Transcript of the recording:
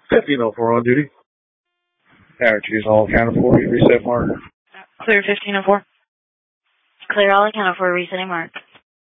1504 on duty. Attitudes all accounted for. Reset mark. Clear 1504. Clear all accounted for. Resetting mark.